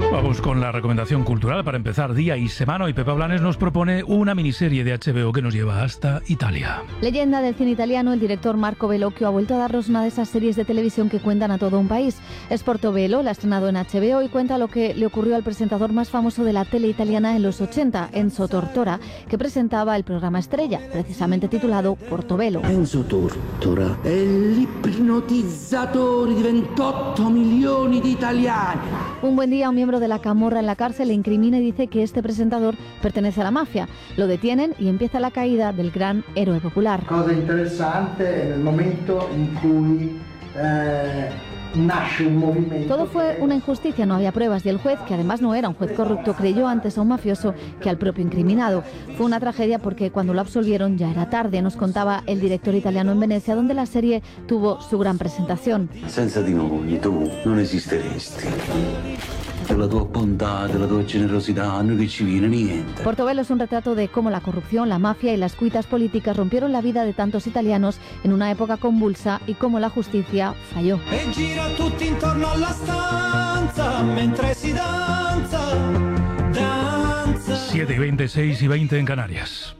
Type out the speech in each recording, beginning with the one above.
Vamos con la recomendación cultural para empezar día y semana. Y Pepa Blanes nos propone una miniserie de HBO que nos lleva hasta Italia. Leyenda del cine italiano, el director Marco Bellocchio ha vuelto a darnos una de esas series de televisión que cuentan a todo un país. Es Portobello, la ha estrenado en HBO y cuenta lo que le ocurrió al presentador más famoso de la tele italiana en los 80, Enzo Tortora, que presentaba el programa estrella, precisamente titulado Portobello. Enzo Tortora è l'ipnotizzatore di 28 milioni di italiani. Un buen día, un miembro de la camorra en la cárcel le incrimina y dice que este presentador pertenece a la mafia. Lo detienen y empieza la caída del gran héroe popular. Cosa interessante nel momento in cui nasce un movimiento. Todo fue una injusticia, no había pruebas y el juez, que además no era un juez corrupto, creyó antes a un mafioso que al propio incriminado. Fue una tragedia porque cuando lo absolvieron ya era tarde, nos contaba el director italiano en Venecia, donde la serie tuvo su gran presentación. Senza di noi tu non esisteresti. Della tua bontà, della tua generosità, a noi che ci viene niente. Portobello es un retrato de cómo la corrupción, la mafia y las cuitas políticas rompieron la vida de tantos italianos en una época convulsa y cómo la justicia falló. E gira tutti intorno alla stanza mentre si danza, danza. 7:20, 6:20 en Canarias.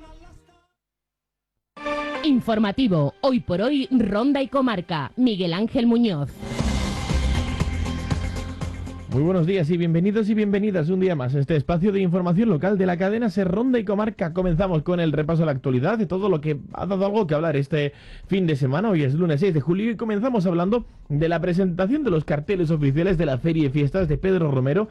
Informativo, hoy por hoy, Ronda y Comarca. Miguel Ángel Muñoz. Muy buenos días y bienvenidas un día más a este espacio de información local de la cadena SER Ronda y Comarca. Comenzamos con el repaso a la actualidad de todo lo que ha dado algo que hablar este fin de semana. Hoy es lunes 6 de julio y comenzamos hablando de la presentación de los carteles oficiales de la Feria y Fiestas de Pedro Romero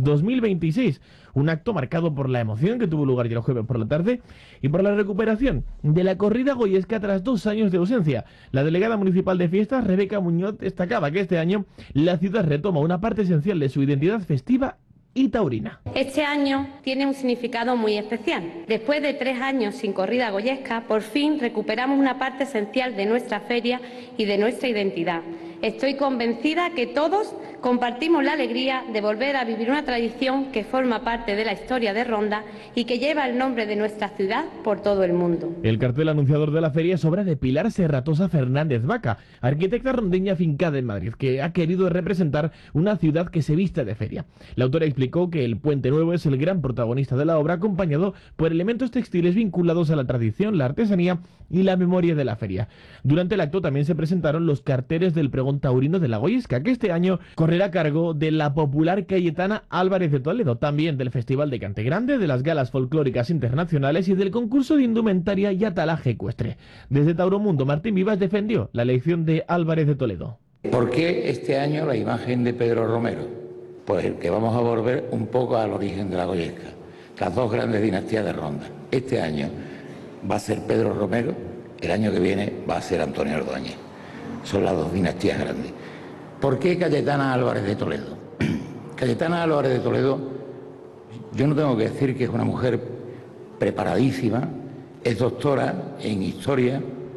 2026. Un acto marcado por la emoción que tuvo lugar ya el jueves por la tarde y por la recuperación de la corrida goyesca tras 2 años de ausencia. La delegada municipal de fiestas, Rebeca Muñoz, destacaba que este año la ciudad retoma una parte esencial de su identidad festiva y taurina. Este año tiene un significado muy especial. Después de 3 años sin corrida goyesca, por fin recuperamos una parte esencial de nuestra feria y de nuestra identidad. Estoy convencida que todos compartimos la alegría de volver a vivir una tradición que forma parte de la historia de Ronda y que lleva el nombre de nuestra ciudad por todo el mundo. El cartel anunciador de la feria es obra de Pilar Serratosa Fernández Vaca, arquitecta rondeña afincada en Madrid, que ha querido representar una ciudad que se viste de feria. La autora explicó que el Puente Nuevo es el gran protagonista de la obra, acompañado por elementos textiles vinculados a la tradición, la artesanía y la memoria de la feria. Durante el acto también se presentaron los carteles del pregón taurino de la Goyesca, que este año correrá a cargo de la popular Cayetana Álvarez de Toledo, también del Festival de Cante Grande, de las galas folclóricas internacionales y del concurso de indumentaria y atalaje ecuestre. Desde Tauromundo, Martín Vivas defendió la elección de Álvarez de Toledo. ¿Por qué este año la imagen de Pedro Romero? Pues que vamos a volver un poco al origen de la Goyesca, las 2 grandes dinastías de Ronda. Este año va a ser Pedro Romero, el año que viene va a ser Antonio Ordóñez. Son las 2 dinastías grandes. ¿Por qué Cayetana Álvarez de Toledo? Cayetana Álvarez de Toledo, yo no tengo que decir que es una mujer preparadísima, es doctora en Historia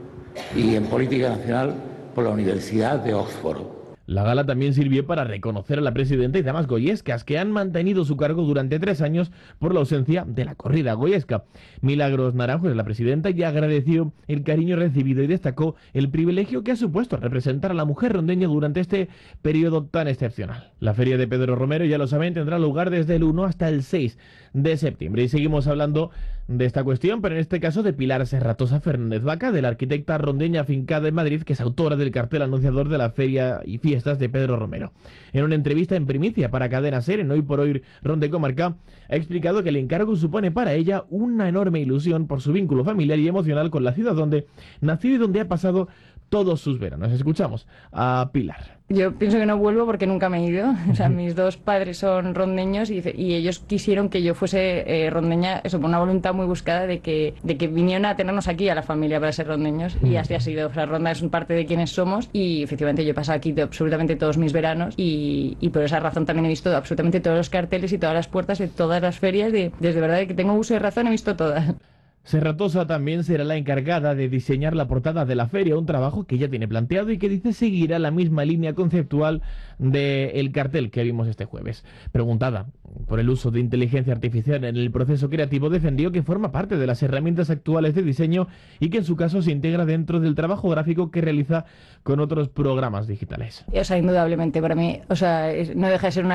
y en Política Nacional por la Universidad de Oxford. La gala también sirvió para reconocer a la presidenta y damas goyescas que han mantenido su cargo durante 3 años por la ausencia de la corrida goyesca. Milagros Naranjo es la presidenta y agradeció el cariño recibido y destacó el privilegio que ha supuesto representar a la mujer rondeña durante este periodo tan excepcional. La feria de Pedro Romero, ya lo saben, tendrá lugar desde el 1 hasta el 6 de septiembre. Y seguimos hablando de esta cuestión, pero en este caso de Pilar Serratosa Fernández Vaca, de la arquitecta rondeña afincada en Madrid, que es autora del cartel anunciador de la Feria y Fiestas de Pedro Romero. En una entrevista en primicia para Cadena SER, en Hoy por Hoy Ronda y Comarca, ha explicado que el encargo supone para ella una enorme ilusión por su vínculo familiar y emocional con la ciudad donde nació y donde ha pasado todos sus veranos. Escuchamos a Pilar. Yo pienso que no vuelvo porque nunca me he ido. O sea, mis 2 padres son rondeños y ellos quisieron que yo fuese rondeña, eso, por una voluntad muy buscada de que vinieran a tenernos aquí a la familia para ser rondeños. Y así ha sido. O sea, Ronda es un parte de quienes somos y efectivamente yo he pasado aquí absolutamente todos mis veranos y por esa razón también he visto absolutamente todos los carteles y todas las puertas de todas las ferias. Desde verdad que tengo uso de razón, he visto todas. Serratosa también será la encargada de diseñar la portada de la feria, un trabajo que ya tiene planteado y que dice seguirá la misma línea conceptual del cartel que vimos este jueves. Preguntada por el uso de inteligencia artificial en el proceso creativo, defendió que forma parte de las herramientas actuales de diseño y que en su caso se integra dentro del trabajo gráfico que realiza con otros programas digitales. O sea, indudablemente para mí, o sea, no deja de ser una